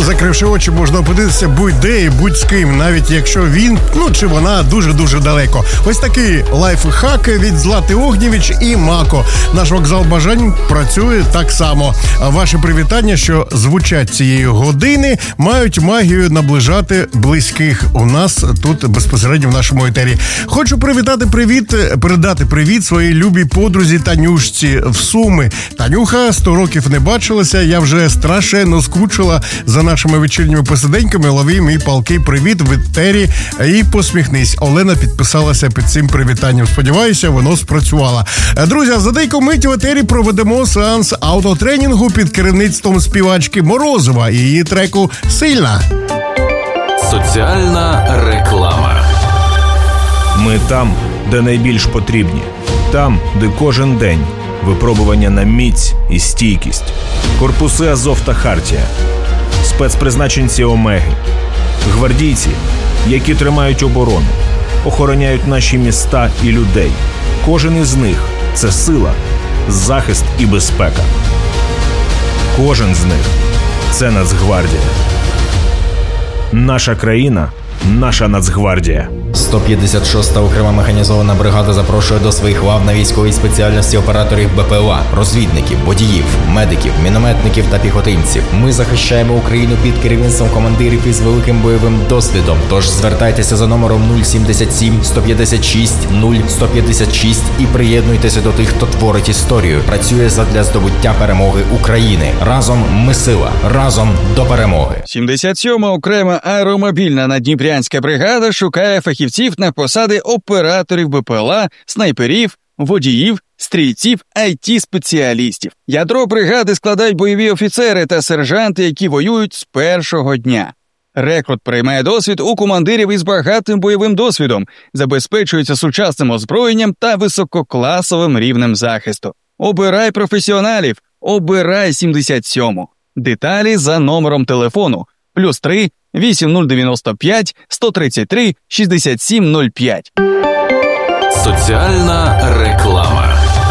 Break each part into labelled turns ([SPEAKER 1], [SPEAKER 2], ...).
[SPEAKER 1] закривши очі, можна опинитися будь-де і будь з ким, навіть якщо він, чи вона дуже-дуже далеко. Ось такий лайфхак від Злати Огнєвіч і Мако. Наш вокзал бажань працює так само. Ваші привітання, що звучать цієї години, мають магію наближати близьких у нас тут безпосередньо в нашому етері. Хочу передати привіт своїй любій подрузі Танюшці в Суми. Танюха, 100 років не бачилася, я вже страшенно скучила за нашими вечірніми посиденьками. Лови мій палкий привіт в етері і посміхнись. Олена підписалася під цим привітанням. Сподіваюся, воно спрацювало. Друзі, за деяку мить в етері проведемо сеанс аутотренінгу під керівництвом співачки Морозова і її треку «Сильна».
[SPEAKER 2] Соціальна реклама.
[SPEAKER 3] Ми там, де найбільш потрібні. Там, де кожен день випробування на міць і стійкість. Корпуси Азов та Хартія. Спецпризначенці Омеги. Гвардійці, які тримають оборону, охороняють наші міста і людей. Кожен із них – це сила, захист і безпека. Кожен з них – це Нацгвардія. Наша країна – наша Нацгвардія.
[SPEAKER 4] 156-та окрема механізована бригада запрошує до своїх лав на військовій спеціальності операторів БПЛА, розвідників, водіїв, медиків, мінометників та піхотинців. Ми захищаємо Україну під керівництвом командирів із великим бойовим досвідом. Тож звертайтеся за номером 077 156 0156 і приєднуйтеся до тих, хто творить історію. Працює задля здобуття перемоги України. Разом ми сила. Разом до перемоги.
[SPEAKER 5] 77-ма окрема аеромобільна наддніпрянська бригада шукає фахівців на посади операторів БПЛА, снайперів, водіїв, стрільців, IT-спеціалістів. Ядро бригади складають бойові офіцери та сержанти, які воюють з першого дня. Рекрут приймає досвід у командирів із багатим бойовим досвідом, забезпечується сучасним озброєнням та висококласовим рівнем захисту. Обирай професіоналів, обирай 77-му. Деталі за номером телефону +3 8095 133 6705.
[SPEAKER 2] Соціальна реклама.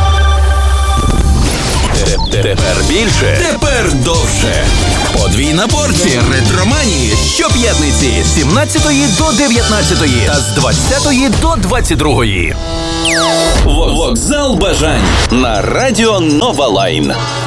[SPEAKER 2] Тепер більше, тепер довше. Подвійна порція ретроманії щоп'ятниці з 17 до 19 та з 20 до 22. Вокзал бажань на радіо Нова Лайн.